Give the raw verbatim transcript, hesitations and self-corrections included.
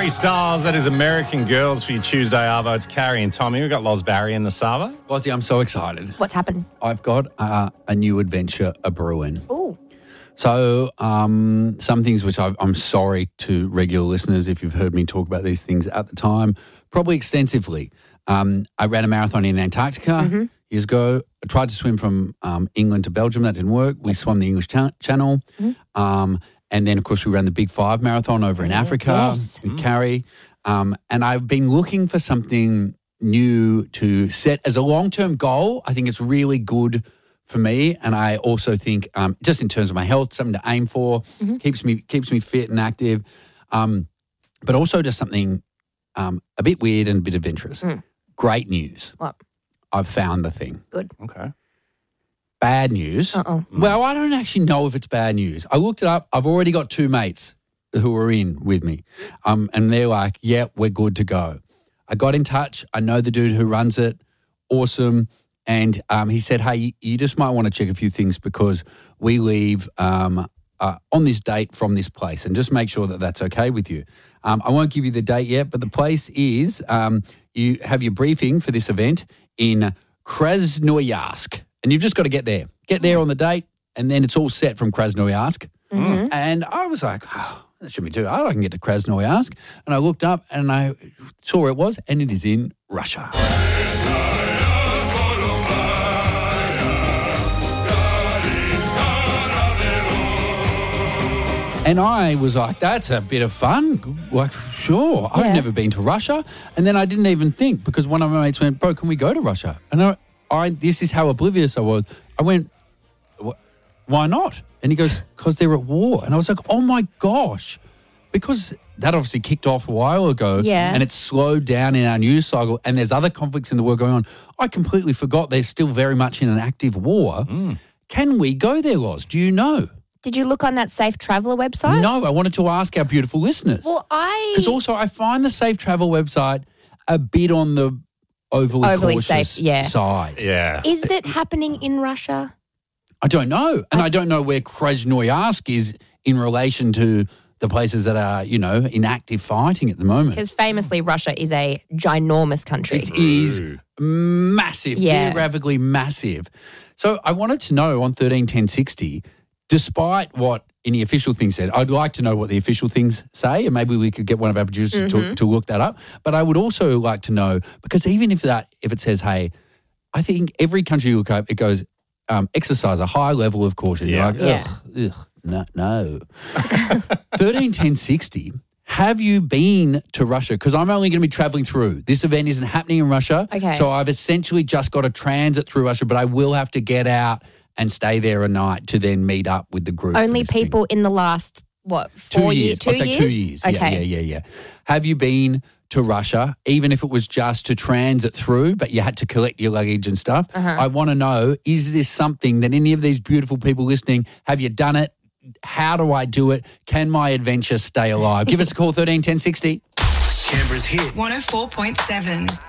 Harry Styles, that is American Girls for your Tuesday Arvo. It's Carrie and Tommy. We've got Loz Barry in the Savo. Lozzie, I'm so excited. What's happened? I've got uh, a new adventure a brewing. Ooh. So um, some things which I've, I'm sorry to regular listeners if you've heard me talk about these things at the time, probably extensively. Um, I ran a marathon in Antarctica Mm-hmm. years ago. I tried to swim from um, England to Belgium. That didn't work. We swam the English cha- Channel. Mm-hmm. Um, and then, of course, we ran the Big Five Marathon over in Africa Yes. with Carrie. Um, and I've been looking for something new to set as a long-term goal. I think it's really good for me, and I also think um, just in terms of my health, something to aim for, Mm-hmm. keeps me keeps me fit and active, um, but also just something um, a bit weird and a bit adventurous. Mm. Great news. What? I've found the thing. Good. Okay. Bad news. Uh-oh. Well, I don't actually know if it's bad news. I looked it up. I've already got two mates who are in with me, um, and they're like, yeah, we're good to go. I got in touch. I know the dude who runs it. Awesome. And um, he said, hey, you just might want to check a few things because we leave um, uh, on this date from this place, and just make sure that that's okay with you. Um, I won't give you the date yet, but the place is, um, you have your briefing for this event in Krasnoyarsk, and you've just got to get there. Get there on the date, and then it's all set from Krasnoyarsk. Mm-hmm. And I was like, oh, that shouldn't be too hard. I can get to Krasnoyarsk. And I looked up and I saw where it was, and it is in Russia. And I was like, that's a bit of fun. Like, sure. I've Yeah. never been to Russia. And then I didn't even think because one of my mates went, bro, can we go to Russia? And I, I this is how oblivious I was. I went, "Wh- why not? And he goes, because they're at war. And I was like, oh my gosh. Because that obviously kicked off a while ago. Yeah. And it's slowed down in our news cycle. And there's other conflicts in the world going on. I completely forgot they're still very much in an active war. Can we go there, Loz? Do you know? Did you look on that Safe Traveller website? No, I wanted to ask our beautiful listeners. Well, I... Because also I find the Safe Travel website a bit on the overly, Overly cautious safe, yeah. side. Yeah. Is it happening in Russia? I don't know. And I don't know where Krasnoyarsk is in relation to the places that are, you know, in active fighting at the moment. Because famously, Russia is a ginormous country. It is massive, Yeah. geographically massive. So I wanted to know on thirteen ten sixty, despite what any official thing said, I'd like to know what the official things say, and maybe we could get one of our producers Mm-hmm. to, to look that up. But I would also like to know, because even if that, if it says, hey, I think every country you look up, it goes, um, exercise a high level of caution. You're Yeah. like, Yeah. ugh, ugh, no, no. thirteen ten sixty, have you been to Russia? Because I'm only going to be traveling through. This event isn't happening in Russia. Okay. So I've essentially just got to transit through Russia, but I will have to get out and stay there a night to then meet up with the group. for Only this thing. people in the last, what, four two years? years. Two I'd say years? two years. Yeah, Okay. yeah, yeah, yeah. Have you been to Russia, even if it was just to transit through, but you had to collect your luggage and stuff? Uh-huh. I want to know, is this something that any of these beautiful people listening, have you done it? How do I do it? Can my adventure stay alive? Give us a call, thirteen ten sixty. Canberra's hit. one oh four point seven.